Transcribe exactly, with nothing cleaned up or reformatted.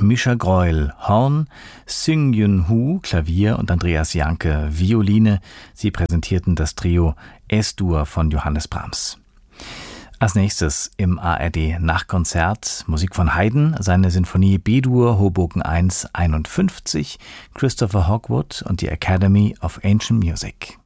Mischa Greuel, Horn, Seung-Yun Hu, Klavier und Andreas Janke, Violine. Sie präsentierten das Trio Es-Dur von Johannes Brahms. Als nächstes im A R D-Nachkonzert Musik von Haydn, seine Sinfonie B-Dur, Hoboken eins einundfünfzig, Christopher Hogwood und die Academy of Ancient Music.